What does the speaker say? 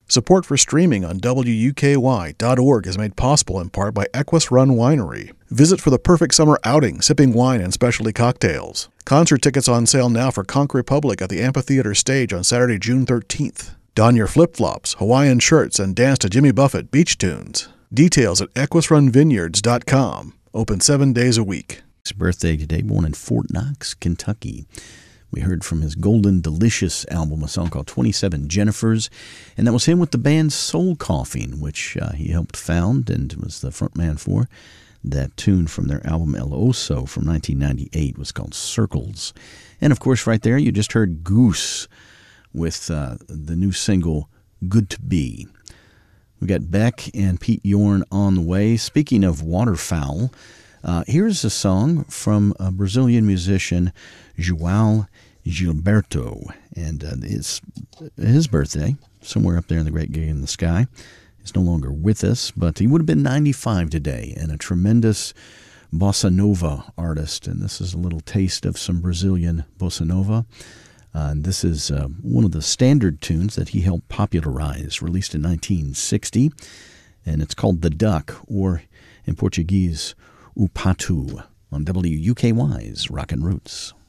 Support for streaming on WUKY.org is made possible in part by Equus Run Winery. Visit for the perfect summer outing, sipping wine and specialty cocktails. Concert tickets on sale now for Conch Republic at the Amphitheater Stage on Saturday, June 13th. Don your flip-flops, Hawaiian shirts, and dance to Jimmy Buffett beach tunes. Details at EquusRunVineyards.com. Open 7 days a week. His birthday today, born in Fort Knox, Kentucky. We heard from his Golden Delicious album, a song called 27 Jennifers, and that was him with the band Soul Coughing, which he helped found and was the frontman for. That tune from their album El Oso from 1998 was called Circles. And of course, right there, you just heard Goose with the new single, Good to Be. We got Beck and Pete Yorn on the way. Speaking of waterfowl, here's a song from a Brazilian musician, João Gilberto, and it's his birthday, somewhere up there in the great gay in the sky. He's no longer with us, but he would have been 95 today, and a tremendous bossa nova artist, and this is a little taste of some Brazilian bossa nova. And this is one of the standard tunes that he helped popularize, released in 1960, and it's called The Duck, or in Portuguese, O Pato, on WUKY's Rockin' Roots.